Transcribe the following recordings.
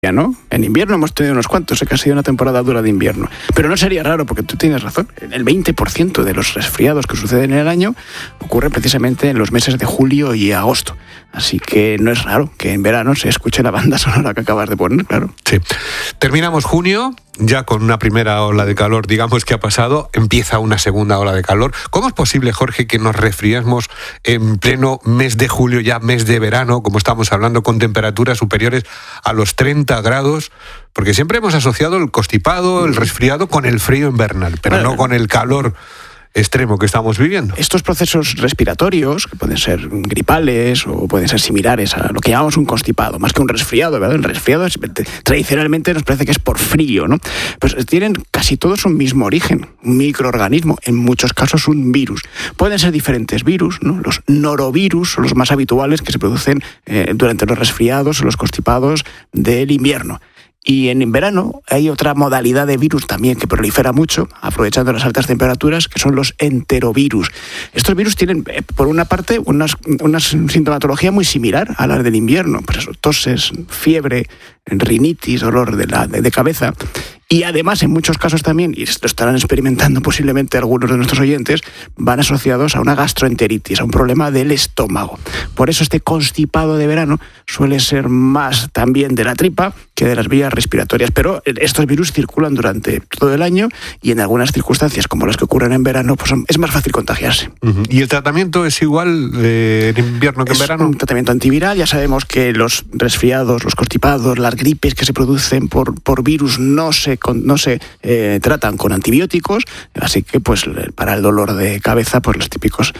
¿no? En invierno hemos tenido unos cuantos, que ha sido una temporada dura de invierno. Pero no sería raro, porque tú tienes razón. El 20% de los resfriados que suceden en el año ocurren precisamente en los meses de julio y agosto. Así que no es raro que en verano se escuche la banda sonora que acabas de poner, claro. Sí. Terminamos junio, ya con una primera ola de calor, digamos que ha pasado, empieza una segunda ola de calor. ¿Cómo es posible, Jorge, que nos resfriemos en pleno mes de julio, ya mes de verano, como estamos hablando, con temperaturas superiores a los 30 grados? Porque siempre hemos asociado el constipado, el resfriado, con el frío invernal, pero no con el calor extremo que estamos viviendo. Estos procesos respiratorios, que pueden ser gripales o pueden ser similares a lo que llamamos un constipado, más que un resfriado, ¿verdad? El resfriado tradicionalmente nos parece que es por frío, ¿no? Pues tienen casi todos un mismo origen, un microorganismo, en muchos casos un virus. Pueden ser diferentes virus, ¿no? Los norovirus son los más habituales que se producen durante los resfriados o los constipados del invierno. Y en verano hay otra modalidad de virus también que prolifera mucho, aprovechando las altas temperaturas, que son los enterovirus. Estos virus tienen, por una parte, una sintomatología muy similar a la del invierno. Pues eso, toses, fiebre, rinitis, dolor de cabeza. Y además, en muchos casos también, y esto estarán experimentando posiblemente algunos de nuestros oyentes, van asociados a una gastroenteritis, a un problema del estómago. Por eso este constipado de verano suele ser más también de la tripa que de las vías respiratorias. Pero estos virus circulan durante todo el año y en algunas circunstancias, como las que ocurren en verano, pues es más fácil contagiarse. Uh-huh. ¿Y el tratamiento es igual en invierno que en verano? Es un tratamiento antiviral. Ya sabemos que los resfriados, los constipados, las gripes que se producen por virus no se tratan con antibióticos, así que pues para el dolor de cabeza pues los típicos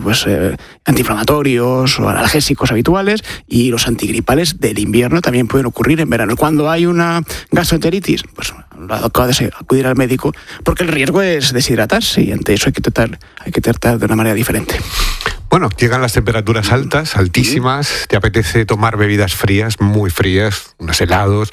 antiinflamatorios o analgésicos habituales, y los antigripales del invierno también pueden ocurrir en verano. Cuando hay una gastroenteritis, pues lo adecuado es acudir al médico, porque el riesgo es deshidratarse y ante eso hay que tratar de una manera diferente. Bueno, llegan las temperaturas altas, altísimas, te apetece tomar bebidas frías, muy frías, unos helados,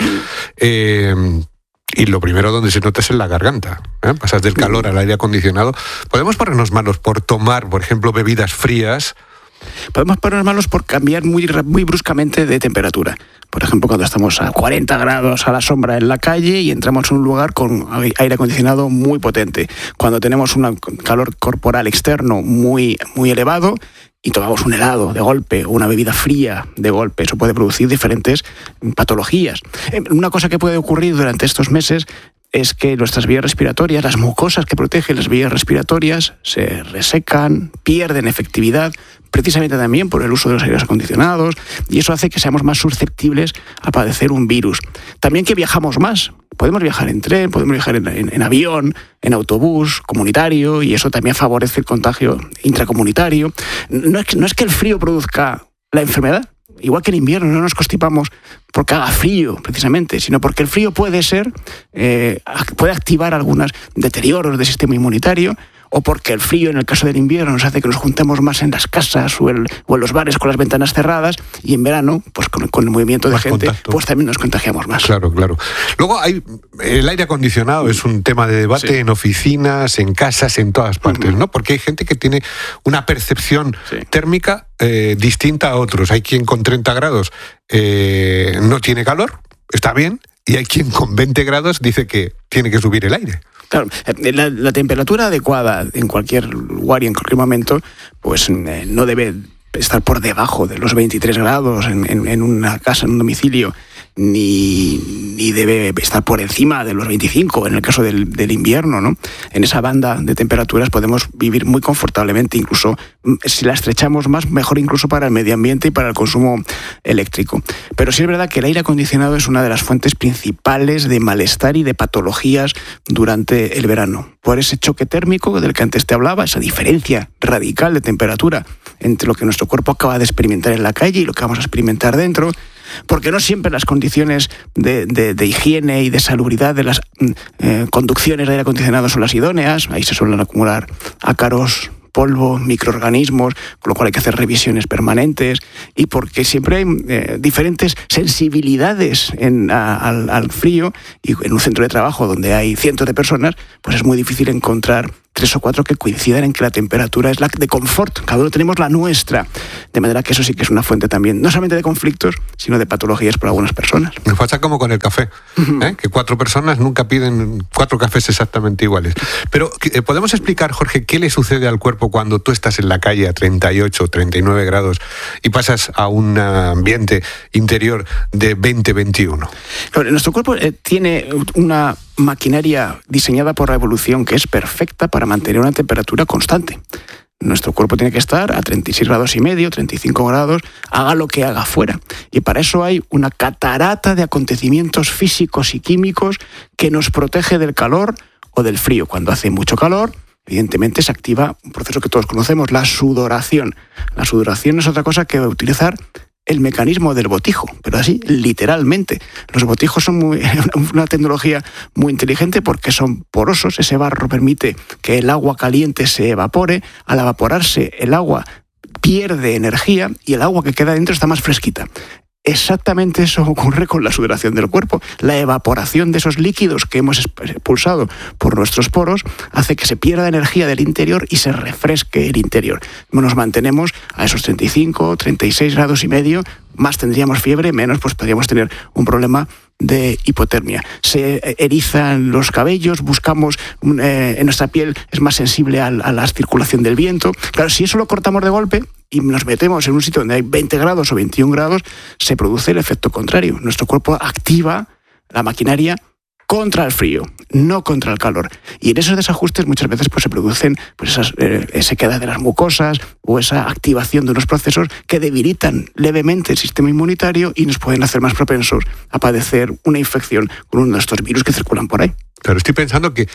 y lo primero donde se nota es en la garganta, ¿eh? Pasas del calor al aire acondicionado. ¿Podemos ponernos malos por tomar, por ejemplo, bebidas frías? Podemos ponernos malos por cambiar muy bruscamente de temperatura. Por ejemplo, cuando estamos a 40 grados a la sombra en la calle y entramos en un lugar con aire acondicionado muy potente. Cuando tenemos un calor corporal externo muy, muy elevado y tomamos un helado de golpe o una bebida fría de golpe, eso puede producir diferentes patologías. Una cosa que puede ocurrir durante estos meses es que nuestras vías respiratorias, las mucosas que protegen las vías respiratorias, se resecan, pierden efectividad, precisamente también por el uso de los aires acondicionados, y eso hace que seamos más susceptibles a padecer un virus. También que viajamos más. Podemos viajar en tren, podemos viajar en avión, en autobús comunitario, y eso también favorece el contagio intracomunitario. No es que el frío produzca la enfermedad. Igual que en invierno no nos constipamos porque haga frío, precisamente, sino porque el frío puede activar algunos deterioros del sistema inmunitario, o porque el frío, en el caso del invierno, nos hace que nos juntemos más en las casas o en los bares con las ventanas cerradas, y en verano, pues con el movimiento de más gente, contacto, pues también nos contagiamos más. Claro, claro. Luego el aire acondicionado es un tema de debate, sí, en oficinas, en casas, en todas partes, ¿no? Porque hay gente que tiene una percepción, sí, térmica distinta a otros. Hay quien con 30 grados no tiene calor, está bien, y hay quien con 20 grados dice que tiene que subir el aire. Claro, la temperatura adecuada en cualquier lugar y en cualquier momento, pues no debe estar por debajo de los 23 grados en una casa, en un domicilio, ni debe estar por encima de los 25 en el caso del invierno, ¿no? En esa banda de temperaturas podemos vivir muy confortablemente, incluso si la estrechamos más, mejor incluso para el medio ambiente y para el consumo eléctrico. Pero sí es verdad que el aire acondicionado es una de las fuentes principales de malestar y de patologías durante el verano. Por ese choque térmico del que antes te hablaba, esa diferencia radical de temperatura entre lo que nuestro cuerpo acaba de experimentar en la calle y lo que vamos a experimentar dentro, porque no siempre las condiciones de higiene y de salubridad de las conducciones de aire acondicionado son las idóneas. Ahí se suelen acumular ácaros, polvo, microorganismos, con lo cual hay que hacer revisiones permanentes, y porque siempre hay diferentes sensibilidades al frío, y en un centro de trabajo donde hay cientos de personas, pues es muy difícil encontrar 3 o 4 que coincidan en que la temperatura es la de confort. Cada uno tenemos la nuestra. De manera que eso sí que es una fuente también, no solamente de conflictos, sino de patologías para algunas personas. Me pasa como con el café, que 4 personas nunca piden 4 cafés exactamente iguales. Pero ¿podemos explicar, Jorge, qué le sucede al cuerpo cuando tú estás en la calle a 38, 39 grados y pasas a un ambiente interior de 20, 21? Nuestro cuerpo tiene una maquinaria diseñada por la evolución que es perfecta para mantener una temperatura constante. Nuestro cuerpo tiene que estar a 36 grados y medio, 35 grados, haga lo que haga afuera. Y para eso hay una catarata de acontecimientos físicos y químicos que nos protege del calor o del frío. Cuando hace mucho calor, evidentemente se activa un proceso que todos conocemos, la sudoración. La sudoración es otra cosa que utilizar el mecanismo del botijo, pero así, literalmente. Los botijos son una tecnología muy inteligente porque son porosos. Ese barro permite que el agua caliente se evapore. Al evaporarse, el agua pierde energía y el agua que queda dentro está más fresquita. Exactamente eso ocurre con la sudoración del cuerpo. La evaporación de esos líquidos que hemos expulsado por nuestros poros hace que se pierda energía del interior y se refresque el interior. Nos mantenemos a esos 35, 36 grados y medio, más tendríamos fiebre, menos pues podríamos tener un problema de hipotermia. Se erizan los cabellos, buscamos, en nuestra piel es más sensible a la circulación del viento. Claro, si eso lo cortamos de golpe y nos metemos en un sitio donde hay 20 grados o 21 grados, se produce el efecto contrario. Nuestro cuerpo activa la maquinaria contra el frío, no contra el calor. Y en esos desajustes muchas veces pues, se producen pues, esas sequedad de las mucosas o esa activación de unos procesos que debilitan levemente el sistema inmunitario y nos pueden hacer más propensos a padecer una infección con uno de estos virus que circulan por ahí. Claro, estoy pensando que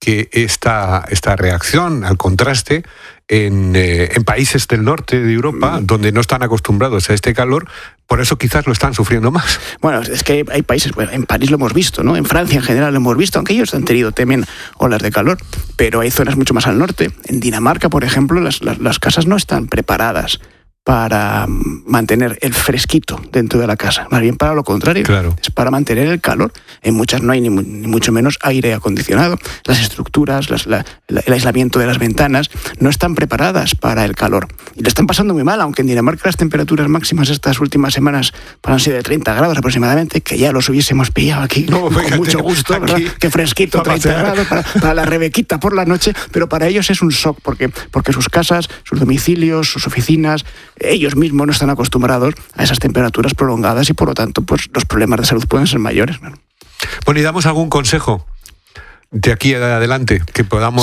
esta reacción al contraste en países del norte de Europa, donde no están acostumbrados a este calor, por eso quizás lo están sufriendo más. Bueno, es que hay países, bueno, en París lo hemos visto, ¿no? En Francia en general lo hemos visto, aunque ellos han tenido también olas de calor, pero hay zonas mucho más al norte. En Dinamarca, por ejemplo, las casas no están preparadas para mantener el fresquito dentro de la casa, más bien para lo contrario, claro. Es para mantener el calor. En muchas no hay ni mucho menos aire acondicionado. Las estructuras, el aislamiento de las ventanas no están preparadas para el calor. Y le están pasando muy mal, aunque en Dinamarca las temperaturas máximas estas últimas semanas han sido de 30 grados aproximadamente, que ya los hubiésemos pillado aquí con mucho gusto, ¿verdad? Qué fresquito, 30 grados para la Rebequita por la noche, pero para ellos es un shock porque sus casas, sus domicilios, sus oficinas, ellos mismos no están acostumbrados a esas temperaturas prolongadas y por lo tanto pues los problemas de salud pueden ser mayores, ¿no? Bueno, ¿y damos algún consejo de aquí adelante que podamos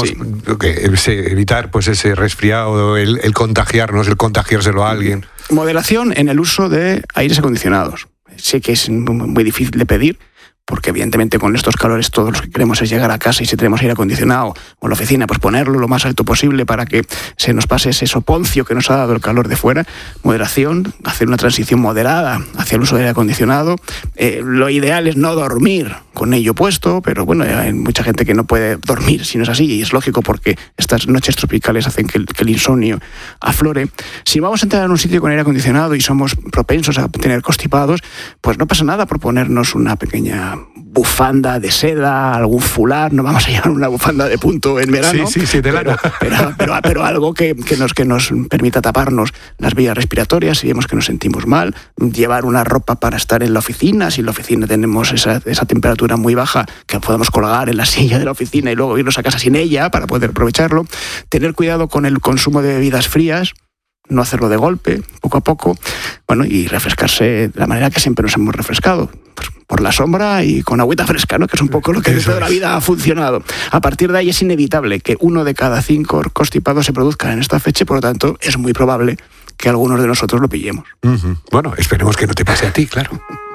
evitar pues ese resfriado, el contagiarnos, el contagiárselo a alguien? Moderación en el uso de aires acondicionados. Sé que es muy difícil de pedir, porque evidentemente con estos calores todos los que queremos es llegar a casa y si tenemos aire acondicionado o en la oficina, pues ponerlo lo más alto posible para que se nos pase ese soponcio que nos ha dado el calor de fuera. Moderación, hacer una transición moderada hacia el uso de aire acondicionado. Lo ideal es no dormir con ello puesto, pero bueno, hay mucha gente que no puede dormir si no es así, y es lógico porque estas noches tropicales hacen que el insomnio aflore. Si vamos a entrar en un sitio con aire acondicionado y somos propensos a tener constipados, pues no pasa nada por ponernos una pequeña bufanda de seda, algún fular, no vamos a llevar una bufanda de punto en verano, sí, de lana. Pero algo que nos permita taparnos las vías respiratorias si vemos que nos sentimos mal, llevar una ropa para estar en la oficina, si en la oficina tenemos esa temperatura muy baja, que podamos colgar en la silla de la oficina y luego irnos a casa sin ella para poder aprovecharlo, tener cuidado con el consumo de bebidas frías, no hacerlo de golpe, poco a poco, bueno, y refrescarse de la manera que siempre nos hemos refrescado, pues por la sombra y con agüita fresca, ¿no? Que es un poco lo que de toda la vida ha funcionado. A partir de ahí es inevitable que 1 de cada 5 constipados se produzcan en esta fecha y por lo tanto es muy probable que algunos de nosotros lo pillemos. Bueno, esperemos que no te pase a ti, claro.